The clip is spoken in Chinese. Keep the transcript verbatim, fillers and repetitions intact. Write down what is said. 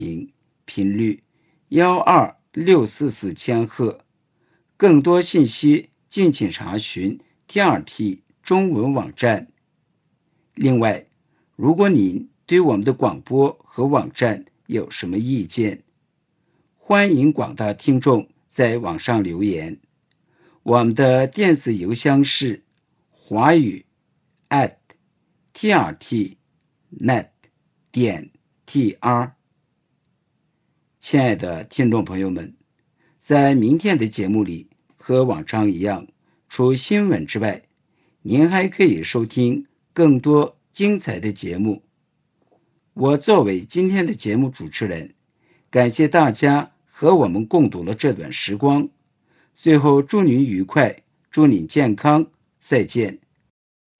频率幺二六四四千赫。更多信息敬请查询 T R T 中文网站。另外，如果您对我们的广播和网站有什么意见，欢迎广大听众在网上留言。我们的电子邮箱是华语 at t r t net 点 t r。亲爱的听众朋友们，在明天的节目里，和往常一样，除新闻之外，您还可以收听更多精彩的节目。我作为今天的节目主持人，感谢大家和我们共度了这段时光。最后祝您愉快，祝您健康，再见。